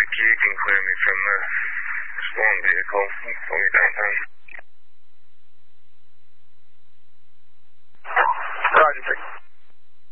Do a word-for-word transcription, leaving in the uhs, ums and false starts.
you can clear me from the storm vehicle. Pull me downtown.